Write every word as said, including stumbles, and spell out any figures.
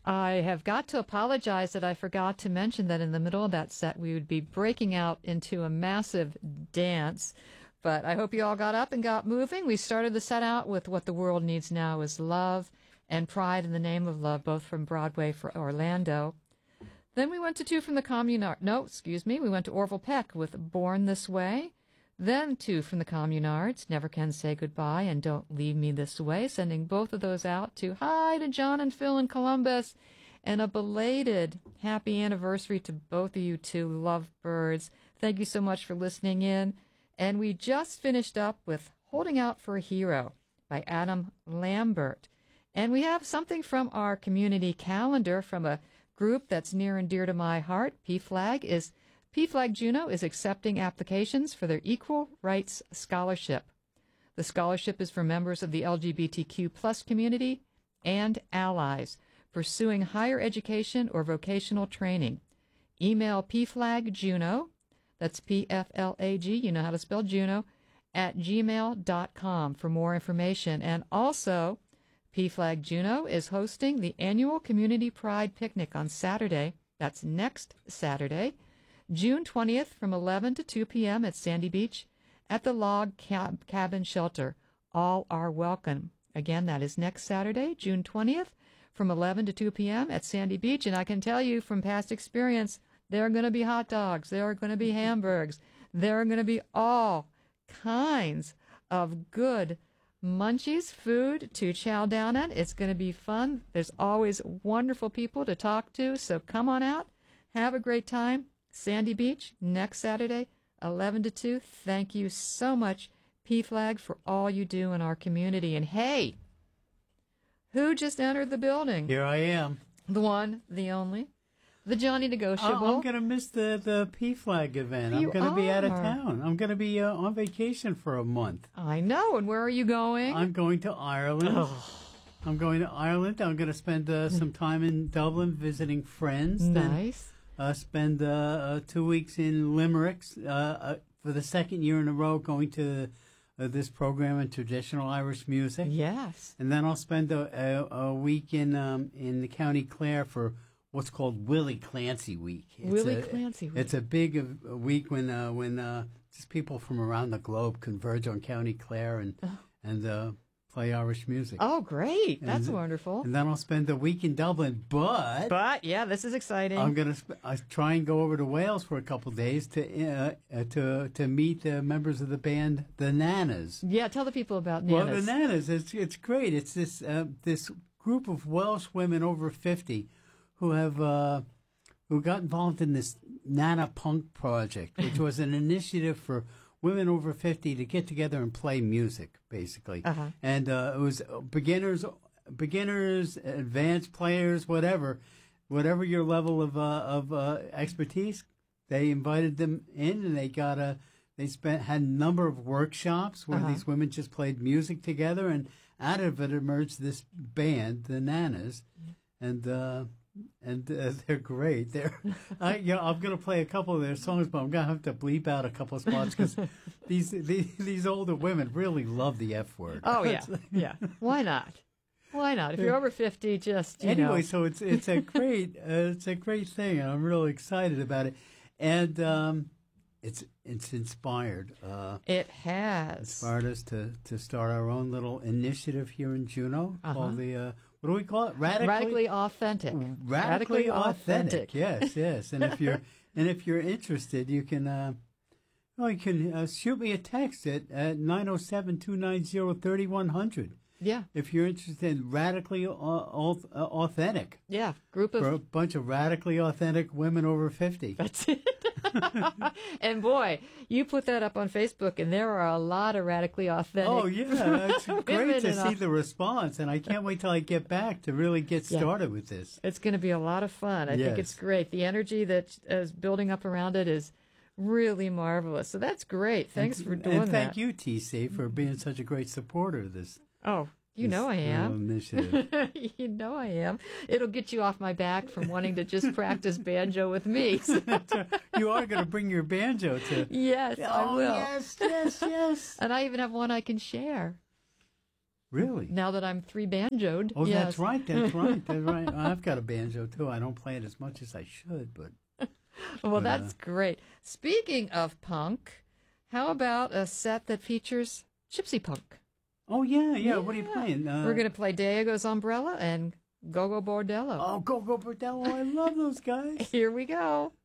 I have got to apologize that I forgot to mention that in the middle of that set we would be breaking out into a massive dance. But I hope you all got up and got moving. We started the set out with What the World Needs Now is Love and Pride in the Name of Love, both from Broadway for Orlando. Then we went to two from the Communards. No, excuse me. We went to Orville Peck with Born This Way. Then two from the Communards, Never Can Say Goodbye and Don't Leave Me This Way, sending both of those out to hi to John and Phil in Columbus, and a belated happy anniversary to both of you two lovebirds. Thank you so much for listening in. And we just finished up with Holding Out for a Hero by Adam Lambert. And we have something from our community calendar from a group that's near and dear to my heart. P FLAG is P FLAG Juneau is accepting applications for their Equal Rights Scholarship. The scholarship is for members of the L G B T Q plus community and allies pursuing higher education or vocational training. Email pflagjuneau, that's P F L A G, you know how to spell Juneau, at gmail dot com for more information. And also, P FLAG Juneau is hosting the annual Community Pride Picnic on Saturday. That's next Saturday, June twentieth from eleven to two p.m. at Sandy Beach at the Log Cab- Cabin Shelter. All are welcome. Again, that is next Saturday, June twentieth from eleven to two p.m. at Sandy Beach. And I can tell you from past experience, there are going to be hot dogs. There are going to be hamburgers. There are going to be all kinds of good munchies, food to chow down at. It's going to be fun. There's always wonderful people to talk to. So come on out. Have a great time. Sandy Beach, next Saturday, eleven to two. Thank you so much, P FLAG, for all you do in our community. And hey, who just entered the building? Here I am. The one, the only, the Johnny Negotiable. I'm going to miss the, the P FLAG event. You I'm going to be out of are. town. I'm going to be uh, on vacation for a month. I know. And where are you going? I'm going to Ireland. Oh. I'm going to Ireland. I'm going to spend uh, some time in Dublin visiting friends. Nice. Then, Uh, spend uh, uh, two weeks in Limerick uh, uh, for the second year in a row going to uh, this program in traditional Irish music. Yes. And then I'll spend a, a, a week in um, in the County Clare for what's called Willie Clancy Week. It's Willie a, Clancy Week. It's a big uh, week when uh, when uh, just people from around the globe converge on County Clare and oh. and uh, play Irish music. Oh, great. That's and, wonderful. And then I'll spend a week in Dublin, but... But, yeah, this is exciting. I'm going to sp- I try and go over to Wales for a couple of days to uh, uh, to to meet the members of the band, the Nanas. Yeah, tell the people about Nanas. Well, the Nanas, it's, it's great. It's this uh, this group of Welsh women over fifty who have... Uh, who got involved in this Nana Punk project, which was an initiative for women over fifty to get together and play music, basically. Uh-huh. And uh, it was beginners, beginners, advanced players, whatever, whatever your level of uh, of uh, expertise. They invited them in, and they got a. They spent had a number of workshops where uh-huh. these women just played music together, and out of it emerged this band, the Nanas, and. Uh, And uh, they're great. They're, I, you know, I'm going to play a couple of their songs, but I'm going to have to bleep out a couple of spots because these, these these older women really love the F word. Oh yeah, yeah. Why not? Why not? If you're over fifty, just you anyway. know. So it's it's a great uh, it's a great thing, and I'm really excited about it. And um, it's it's inspired. Uh, it has inspired us to, to start our own little initiative here in Juneau uh-huh. called the. Uh, What do we call it? Radically, radically authentic. Radically, radically authentic. authentic. Yes, yes. And if you're and if you're interested, you can uh, well, you can uh, shoot me a text at at nine oh seven, two nine zero, three one zero zero. Yeah. If you're interested in radically uh, authentic. Yeah. Group of for a bunch of radically authentic women over fifty. That's it. And boy, you put that up on Facebook, and there are a lot of radically authentic. Oh yeah, it's great to see the response, and I can't wait till I get back to really get started yeah. with this. It's going to be a lot of fun. I yes. think it's great. The energy that is building up around it is really marvelous. So that's great. Thanks and, for doing and thank that. you, T C, for being such a great supporter of this. Oh. You know I am. You know I am. It'll get you off my back from wanting to just practice banjo with me. So. You are going to bring your banjo to... Yes, oh, I will. Yes, yes, yes. And I even have one I can share. Really? Now that I'm three banjoed. Oh, yes. that's right. That's right. That's right. I've got a banjo too. I don't play it as much as I should, but. Well, but, that's uh, great. Speaking of punk, how about a set that features gypsy punk? Oh yeah, yeah. What are you playing? Uh, We're going to play Diego's Umbrella and Go Go Bordello. Oh, Go Go Bordello! I love those guys. Here we go.